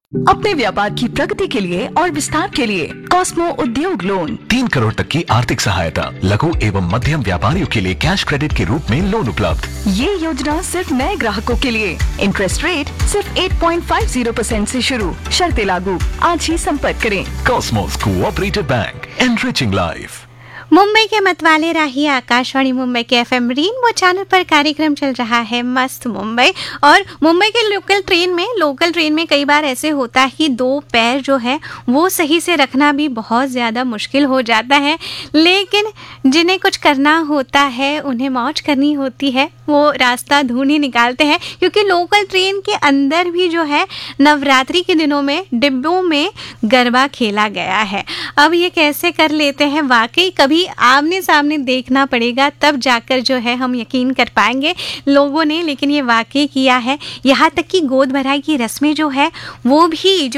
अपने व्यापार की प्रगति के लिए और विस्तार के लिए कॉस्मो उद्योग लोन 3 करोड़ तक की आर्थिक सहायता, लघु एवं मध्यम व्यापारियों के लिए कैश क्रेडिट के रूप में लोन उपलब्ध। ये योजना सिर्फ नए ग्राहकों के लिए। इंटरेस्ट रेट सिर्फ 8.50% से शुरू, शर्तें लागू। आज ही संपर्क करें। Cosmos cooperative bank, enriching life. Mumbai के मतवाले राही आकाशवाणी मुंबई के एफएम रेनबो चैनल पर कार्यक्रम चल रहा है मस्त मुंबई। और मुंबई के लोकल ट्रेन में कई बार ऐसे होता है कि 2 पैर जो है वो सही से रखना भी बहुत ज़्यादा मुश्किल हो जाता है, लेकिन जिन्हें कुछ करना होता है, उन्हें मौज करनी होती है, वो रास्ता ढूंढ ही निकालते हैं। क्योंकि लोकल ट्रेन के अंदर भी जो है नवरात्रि के दिनों में डिब्बों में गरबा खेला गया है। अब ये कैसे कर लेते हैं, वाकई कभी आमने सामने देखना पड़ेगा, तब जाकर जो है हम यकीन कर पाएंगे लोगों ने, लेकिन ये वाकई किया है। यहाँ तक कि गोद भराई की रस्में जो है वो भी